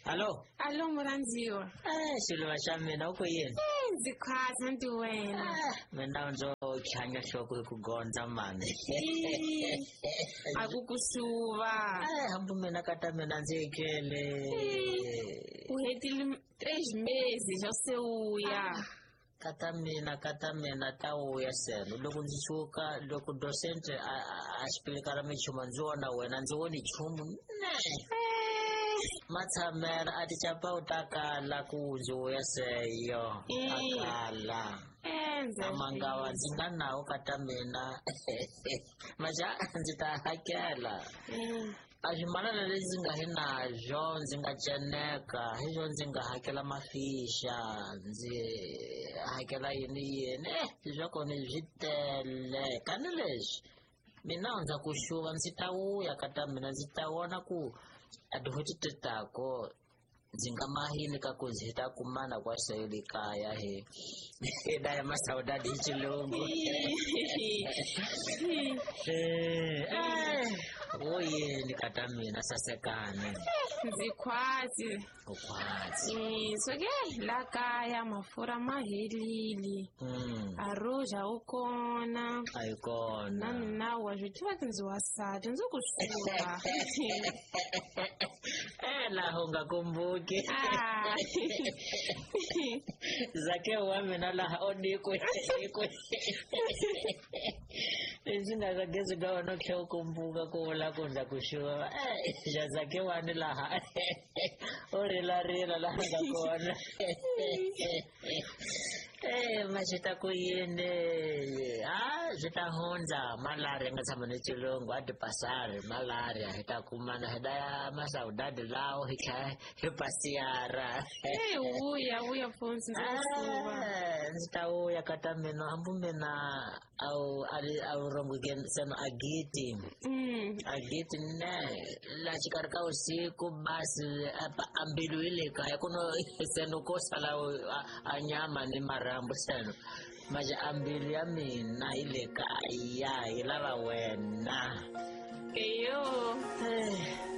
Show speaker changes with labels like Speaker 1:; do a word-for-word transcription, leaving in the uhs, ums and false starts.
Speaker 1: Hello.
Speaker 2: Allo murandziwa.
Speaker 1: Eh xilo xa mina uko yini?
Speaker 2: Eh ndzi khwaza ndi wena.
Speaker 1: Mina ndzo khanya shoko ku gondza mani.
Speaker 2: Akukusuva.
Speaker 1: Eh hambu mina kata mina ndzi kele.
Speaker 2: U hetile três meses já se uya.
Speaker 1: Kata mina kata mina ta uya seno loko ndzi chuka loko docente a a xipelekara michumu ndzi wona wena ndzi woni chumu. Matsamela ati chapa utakala kunzo ya seyo akala
Speaker 2: enza
Speaker 1: amangawa ndzinga nawo kata mina maja ndzi ta hakela ajimana lezi nga hinazo ndzi nga ceneka hizo ndzi nga hakela mafisha ndzi hakela yini yini eh zwako ni zvitele kana leswi mina ndza ku xuva ndzi ta uya kata mina ndzi ta wona ku adhoti tetako ndzinga mahini ka ku ndzi ta kumana kwa sele kaya he eda ya masauda di chilungu eh oye nikata mina sasekane
Speaker 2: ndzi khwazi
Speaker 1: ukhwazi
Speaker 2: eh soke la kaya mafura mahelili
Speaker 1: mm
Speaker 2: aroja ukona
Speaker 1: ayikona
Speaker 2: nani nawe zvitiva ndzi wasati ndzi kusuva
Speaker 1: eh la honga kumbuki
Speaker 2: ah
Speaker 1: zake wa mina la odikwe ikwe izinga zagezi gawa no kyo kumbuka ko la kunza kushuwa eh ja zake wa ni la ore la rela la hanga kona eh machita kuyende ah zita honza malaria ngatsamane chilongo adi pasare malaria hita kumana hidaya masaudade lao hika hepasiara
Speaker 2: eh uya uya fonsi ndasuva
Speaker 1: nzita uya kata mina ambu mina au ali au rongo gen sema agiti
Speaker 2: mm
Speaker 1: agiti ne la chikarika usiku basi apa ambilu ile kaya kuno seno kosala anyama ni marambo seno maja ambili ya mina ile kaya ilala wena
Speaker 2: eyo
Speaker 1: eh